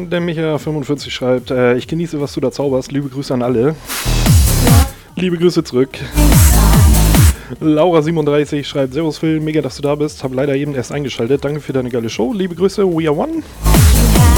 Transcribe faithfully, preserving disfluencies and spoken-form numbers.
der Micha fünfundvierzig schreibt, äh, ich genieße, was du da zauberst. Liebe Grüße an alle. Liebe Grüße zurück. Laura siebenunddreißig schreibt, Servus Phil, mega, dass du da bist. Hab leider eben erst eingeschaltet. Danke für deine geile Show. Liebe Grüße, we are one.